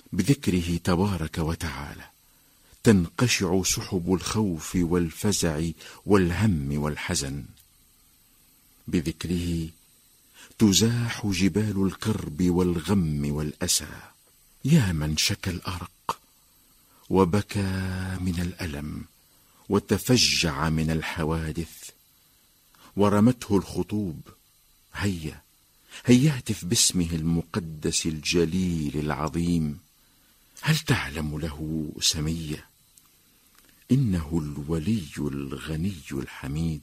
بذكره تبارك وتعالى تنقشع سحب الخوف والفزع والهم والحزن، بذكره تزاح جبال الكرب والغم والأسى. يا من شكى الأرق وبكى من الألم وتفجع من الحوادث ورمته الخطوب، هيا اهتف باسمه المقدس الجليل العظيم. هل تعلم له سمية؟ إنه الولي الغني الحميد.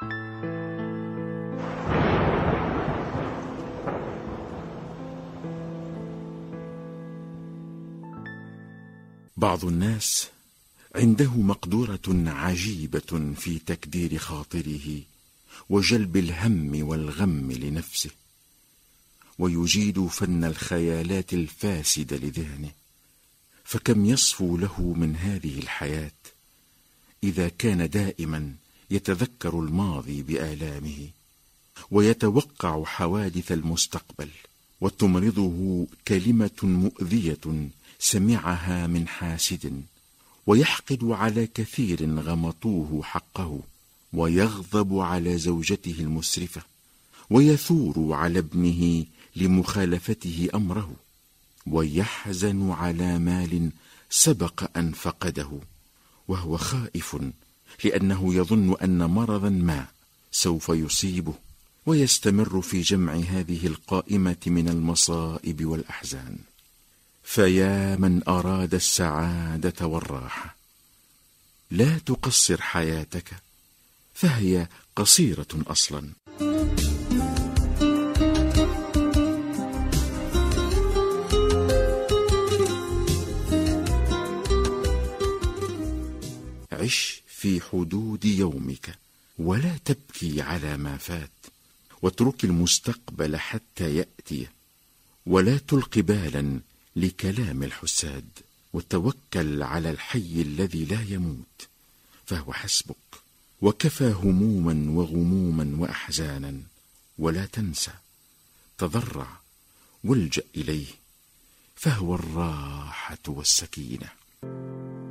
بعض الناس عنده مقدورة عجيبة في تكدير خاطره وجلب الهم والغم لنفسه، ويجيد فن الخيالات الفاسدة لذهنه. فكم يصفو له من هذه الحياة إذا كان دائما يتذكر الماضي بآلامه ويتوقع حوادث المستقبل، وتمرضه كلمة مؤذية سمعها من حاسد، ويحقد على كثير غمطوه حقه، ويغضب على زوجته المسرفة، ويثور على ابنه لمخالفته أمره، ويحزن على مال سبق أن فقده وهو خائف لأنه يظن أن مرضا ما سوف يصيبه، ويستمر في جمع هذه القائمة من المصائب والأحزان. فيا من أراد السعادة والراحة، لا تقصر حياتك فهي قصيرة أصلا. عش في حدود يومك ولا تبكي على ما فات، واترك المستقبل حتى يأتي، ولا تلق بالا لكلام الحساد، وتوكل على الحي الذي لا يموت فهو حسبك، وكفى هموما وغموما وأحزانا. ولا تنسى، تضرع والجأ إليه فهو الراحة والسكينة.